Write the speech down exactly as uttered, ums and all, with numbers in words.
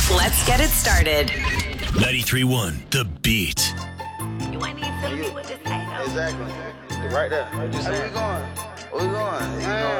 Let's get it started. ninety-three point one, The Beat. You ain't even telling me what to say, though. Exactly. Right there. Where we going? Where we going? You know,